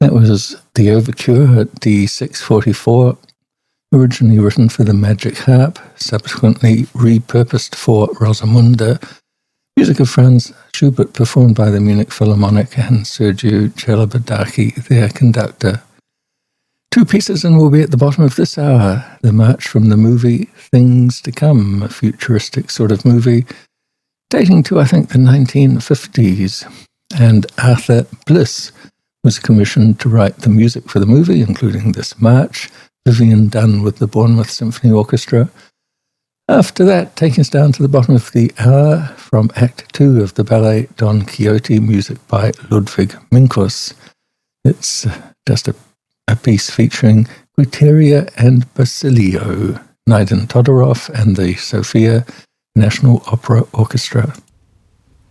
That was the overture at D644, originally written for the Magic Harp, subsequently repurposed for Rosamunde, music of Franz Schubert performed by the Munich Philharmonic and Sergiu Celibidache, their conductor. Two pieces and we'll be at the bottom of this hour. The march from the movie Things to Come, a futuristic sort of movie, dating to, I think, the 1950s. And Arthur Bliss was commissioned to write the music for the movie, including this march. Vivian Dunn with the Bournemouth Symphony Orchestra. After that, taking us down to the bottom of the hour from Act 2 of the ballet Don Quixote, music by Ludwig Minkus. It's just a piece featuring Quiteria and Basilio, Naiden Todorov and the Sofia National Opera Orchestra.